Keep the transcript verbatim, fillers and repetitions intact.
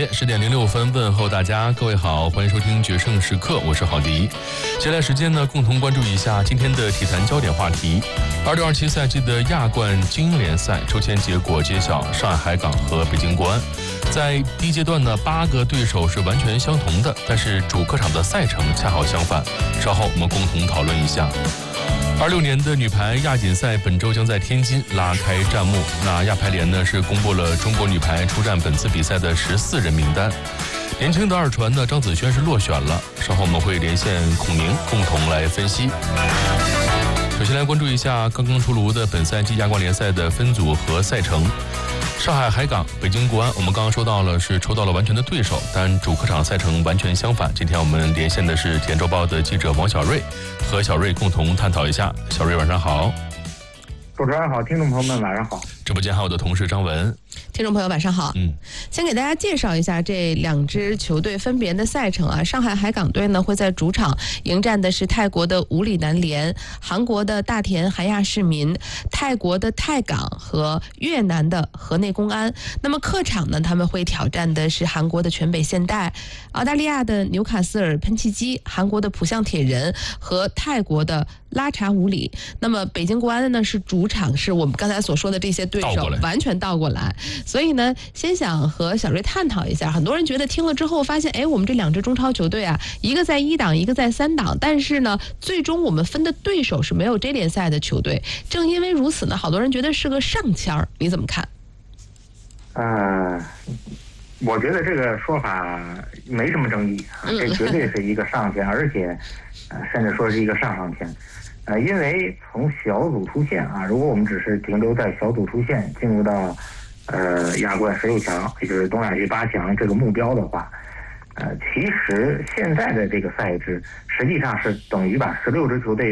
间十点零六分，问候大家，各位好，欢迎收听决胜时刻，我是郝迪。接下来时间呢，共同关注一下今天的体坛焦点话题。二六二七赛季的亚冠精英联赛抽签结果揭晓，上海海港和北京国安。在第一阶段呢，八个对手是完全相同的，但是主客场的赛程恰好相反。稍后我们共同讨论一下。二六年的女排亚锦赛本周将在天津拉开战幕。那亚排联呢是公布了中国女排出战本次比赛的十四人名单。年轻的二传呢张子萱是落选了。稍后我们会连线孔宁共同来分析。首先来关注一下刚刚出炉的本赛季亚冠联赛的分组和赛程。上海海港、北京国安，我们刚刚说到了是抽到了完全的对手，但主客场赛程完全相反。今天我们连线的是体验周报的记者王小瑞，和小瑞共同探讨一下。小瑞晚上好。 主持人好，听众朋友们晚上好。 直播间还有我的同事张文。 听众朋友晚上好。 嗯， 先给大家介绍一下这两支球队分别的赛程啊。上海海港队呢会在主场迎战的是泰国的五里南联、韩国的大田韩亚市民、泰国的泰港和越南的河内公安。那么客场呢，他们会挑战的是韩国的全北现代、澳大利亚的纽卡斯尔喷气机、韩国的浦项铁人和泰国的拉查五里。那么北京国安呢是主场，是我们刚才所说的这些对手完全倒过来。所以呢，先想和小瑞探讨一下。很多人觉得听了之后发现，哎，我们这两支中超球队啊，一个在一档，一个在三档，但是呢，最终我们分的对手是没有 J 联赛的球队。正因为如此呢，好多人觉得是个上签儿，你怎么看？ 呃，我觉得这个说法没什么争议啊，这绝对是一个上签，而且呃，甚至说是一个上上签。呃，因为从小组出线啊，如果我们只是停留在小组出线，进入到呃亚冠十六强，也就是东亚区八强这个目标的话，呃，其实现在的这个赛制实际上是等于把十六支球队